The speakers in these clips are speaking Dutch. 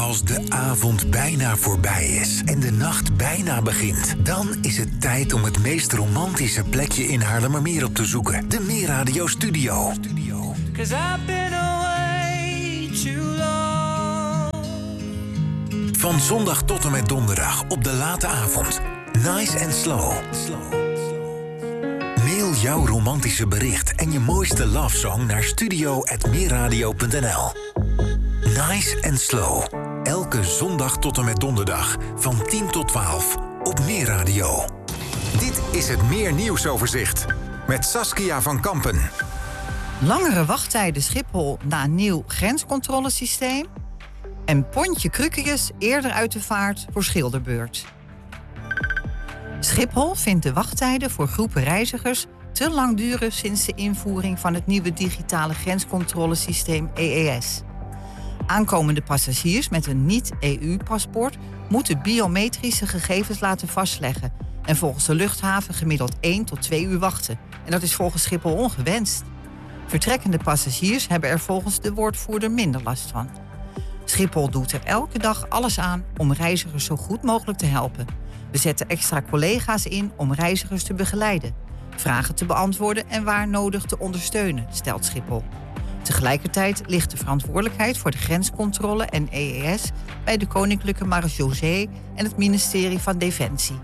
Als de avond bijna voorbij is en de nacht bijna begint, dan is het tijd om het meest romantische plekje in Haarlemmermeer op te zoeken. De Meerradio Studio. 'Cause I've been away too long. Van zondag tot en met donderdag op de late avond. Nice and slow. Mail jouw romantische bericht en je mooiste love song naar studio@meerradio.nl. Nice and slow. Elke zondag tot en met donderdag van 10 tot 12 op Meerradio. Dit is het Meer Nieuwsoverzicht met Saskia van Kampen. Langere wachttijden Schiphol na een nieuw grenscontrolesysteem. En Pontje Krukius eerder uit de vaart voor Schilderbeurt. Schiphol vindt de wachttijden voor groepen reizigers te lang duren sinds de invoering van het nieuwe digitale grenscontrolesysteem EES. Aankomende passagiers met een niet-EU-paspoort moeten biometrische gegevens laten vastleggen en volgens de luchthaven gemiddeld 1 tot 2 uur wachten. En dat is volgens Schiphol ongewenst. Vertrekkende passagiers hebben er volgens de woordvoerder minder last van. Schiphol doet er elke dag alles aan om reizigers zo goed mogelijk te helpen. We zetten extra collega's in om reizigers te begeleiden, vragen te beantwoorden en waar nodig te ondersteunen, stelt Schiphol. Tegelijkertijd ligt de verantwoordelijkheid voor de grenscontrole en EES bij de Koninklijke Marechaussee en het ministerie van Defensie.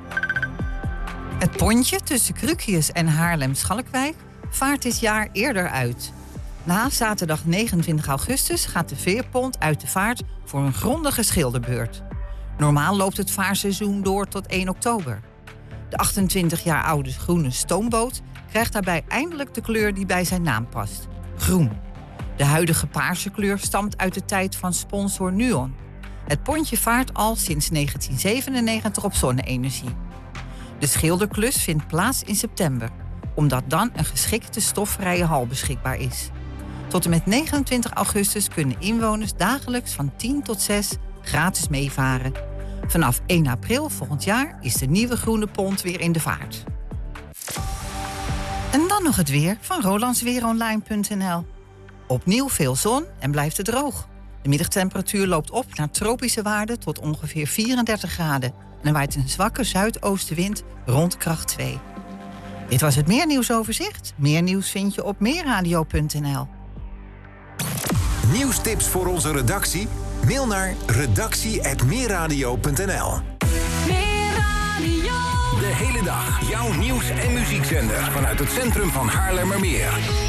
Het pontje tussen Krukius en Haarlem-Schalkwijk vaart dit jaar eerder uit. Na zaterdag 29 augustus gaat de veerpont uit de vaart voor een grondige schilderbeurt. Normaal loopt het vaarseizoen door tot 1 oktober. De 28 jaar oude groene stoomboot krijgt daarbij eindelijk de kleur die bij zijn naam past: groen. De huidige paarse kleur stamt uit de tijd van sponsor Nuon. Het pontje vaart al sinds 1997 op zonne-energie. De schilderklus vindt plaats in september, omdat dan een geschikte stofvrije hal beschikbaar is. Tot en met 29 augustus kunnen inwoners dagelijks van 10 tot 6 gratis meevaren. Vanaf 1 april volgend jaar is de nieuwe groene pont weer in de vaart. En dan nog het weer van rolandsweeronline.nl. Opnieuw veel zon en blijft het droog. De middagtemperatuur loopt op naar tropische waarden tot ongeveer 34 graden. En er waait een zwakke zuidoostenwind rond kracht 2. Dit was het Meer Nieuwsoverzicht. Meer nieuws vind je op meerradio.nl. Nieuwstips voor onze redactie? Mail naar redactie@meerradio.nl. Meerradio. De hele dag jouw nieuws- en muziekzender vanuit het centrum van Haarlemmermeer.